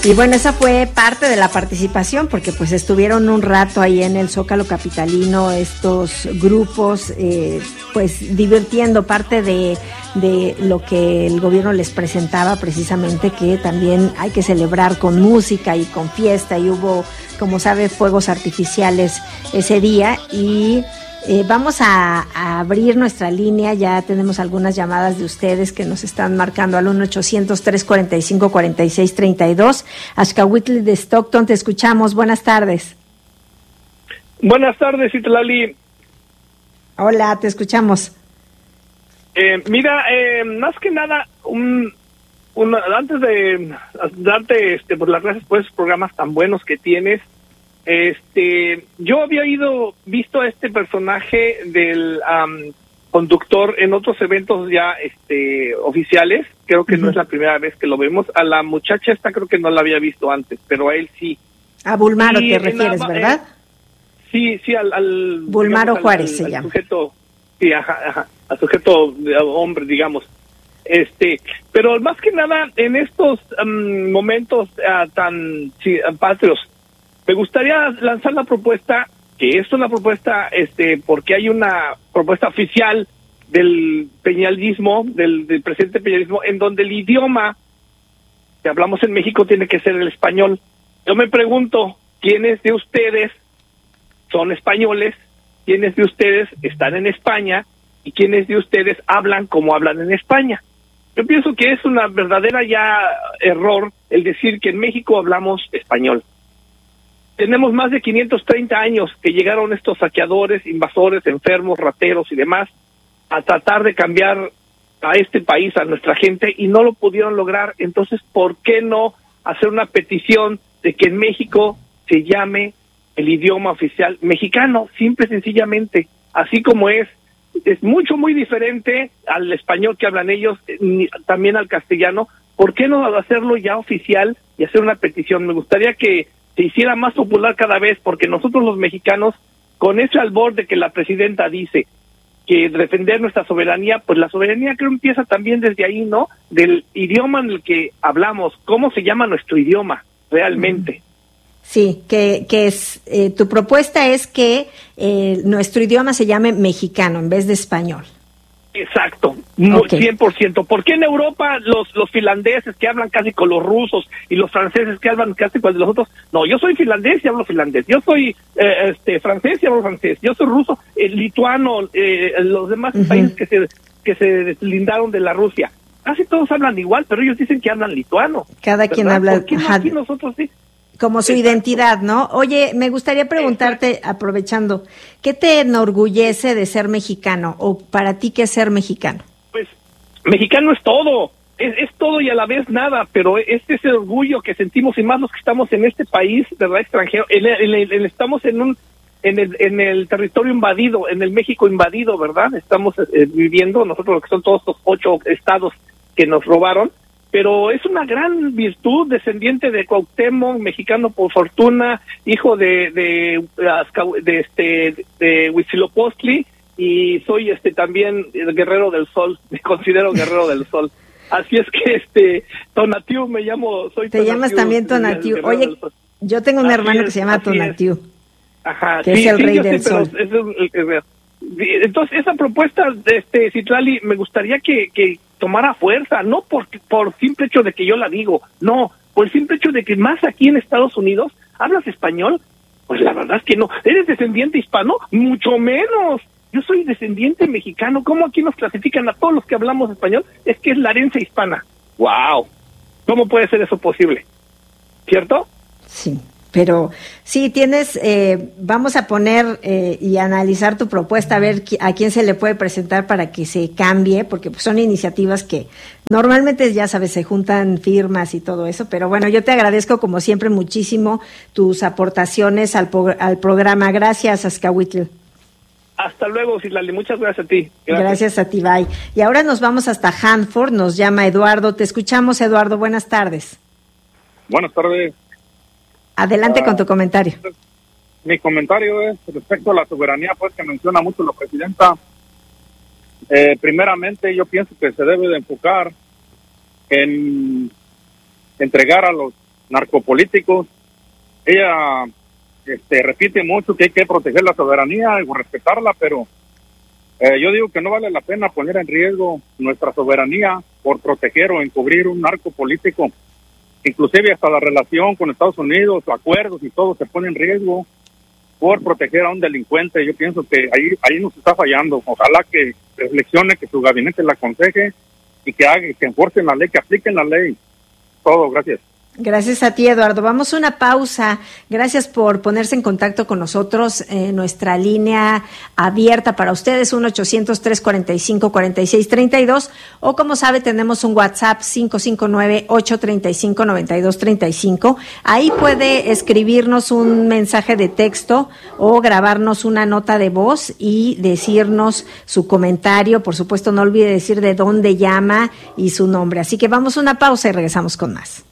Y bueno, esa fue parte de la participación, porque pues estuvieron un rato ahí en el Zócalo capitalino estos grupos, pues divirtiendo, parte de lo que el gobierno les presentaba precisamente, que también hay que celebrar con música y con fiesta, y hubo, como sabe, fuegos artificiales ese día. Y vamos a abrir nuestra línea. Ya tenemos algunas llamadas de ustedes que nos están marcando al 1-800-345-4632. Axcahuitl de Stockton, te escuchamos. Buenas tardes. Buenas tardes, Citlali. Hola, te escuchamos. Mira, más que nada, antes de darte pues, las gracias por esos programas tan buenos que tienes, yo había visto a este personaje del conductor en otros eventos ya oficiales. Creo que no es la primera vez que lo vemos. A la muchacha esta creo que no la había visto antes, pero a él sí. A Bulmaro te refieres, ¿verdad? Sí, al Bulmaro digamos, Juárez se al llama. Sujeto, sí, al sujeto hombre, digamos. Pero más que nada en estos momentos tan patrios, me gustaría lanzar la propuesta, que esto es una propuesta, porque hay una propuesta oficial del peñalismo, del presidente peñalismo, en donde el idioma que hablamos en México tiene que ser el español. Yo me pregunto, ¿quiénes de ustedes son españoles? ¿Quiénes de ustedes están en España? ¿Y quiénes de ustedes hablan como hablan en España? Yo pienso que es una verdadera error el decir que en México hablamos español. Tenemos más de 530 años que llegaron estos saqueadores, invasores, enfermos, rateros y demás a tratar de cambiar a este país, a nuestra gente, y no lo pudieron lograr. Entonces, ¿por qué no hacer una petición de que en México se llame el idioma oficial mexicano? Simple y sencillamente, así como es muy diferente al español que hablan ellos, también al castellano. ¿Por qué no hacerlo ya oficial y hacer una petición? Me gustaría que se hiciera más popular cada vez, porque nosotros los mexicanos, con ese albor de que la presidenta dice que defender nuestra soberanía, pues la soberanía creo empieza también desde ahí, ¿no? Del idioma en el que hablamos, cómo se llama nuestro idioma realmente. Sí, que es tu propuesta es que nuestro idioma se llame mexicano en vez de español. Exacto, Okay. 100%. ¿Por qué en Europa los finlandeses que hablan casi con los rusos y los franceses que hablan casi con los otros? No, yo soy finlandés y hablo finlandés. Yo soy francés y hablo francés. Yo soy ruso, lituano, los demás países que se deslindaron de la Rusia. Casi todos hablan igual, pero ellos dicen que hablan lituano. Cada ¿verdad? quien habla. ¿Por qué no aquí nosotros sí? Como su identidad, ¿no? Oye, me gustaría preguntarte, aprovechando, ¿qué te enorgullece de ser mexicano? ¿O para ti qué es ser mexicano? Pues, mexicano es todo. Es todo y a la vez nada, pero es ese orgullo que sentimos, y más los que estamos en este país, ¿verdad? Extranjero. Estamos en el territorio invadido, en el México invadido, ¿verdad? Estamos viviendo, nosotros lo que son todos estos 8 estados que nos robaron. Pero es una gran virtud, descendiente de Cuauhtémoc, mexicano por fortuna, hijo de Huitzilopochtli, y soy también el guerrero del sol, me considero guerrero del sol. Así es que Tonatiuh me llamo, soy Te llamas también Tonatiuh. Oye, yo tengo un hermano que se llama Tonatiuh. Ajá, que es el rey del sol. Entonces, esa propuesta de Citlali me gustaría que tomara fuerza, no por simple hecho de que yo la digo, no, por el simple hecho de que más aquí en Estados Unidos, ¿hablas español? Pues la verdad es que no. ¿Eres descendiente hispano? Mucho menos. Yo soy descendiente mexicano. ¿Cómo aquí nos clasifican a todos los que hablamos español? Es que es la herencia hispana. ¡Wow! ¿Cómo puede ser eso posible? ¿Cierto? Sí. Pero sí, vamos a poner y analizar tu propuesta, a ver a quién se le puede presentar para que se cambie, porque pues, son iniciativas que normalmente, ya sabes, se juntan firmas y todo eso, pero bueno, yo te agradezco como siempre muchísimo tus aportaciones al programa. Gracias, Axcahuitl. Hasta luego, Citlali, muchas gracias a ti. Gracias a ti, bye. Y ahora nos vamos hasta Hanford, nos llama Eduardo. Te escuchamos, Eduardo, buenas tardes. Buenas tardes. Adelante con tu comentario. Mi comentario es respecto a la soberanía, pues que menciona mucho la presidenta. Primeramente, yo pienso que se debe de enfocar en entregar a los narcopolíticos. Ella repite mucho que hay que proteger la soberanía y respetarla, pero yo digo que no vale la pena poner en riesgo nuestra soberanía por proteger o encubrir un narco político. Inclusive hasta la relación con Estados Unidos, acuerdos y todo se pone en riesgo por proteger a un delincuente. Yo pienso que ahí nos está fallando. Ojalá que reflexione, que su gabinete la aconseje y que enforcen la ley, que apliquen la ley. Todo, gracias. Gracias a ti, Eduardo. Vamos a una pausa. Gracias por ponerse en contacto con nosotros. Nuestra línea abierta para ustedes, 1-800-345-4632. O como sabe, tenemos un WhatsApp 559-835-9235. Ahí puede escribirnos un mensaje de texto o grabarnos una nota de voz y decirnos su comentario. Por supuesto, no olvide decir de dónde llama y su nombre. Así que vamos a una pausa y regresamos con más.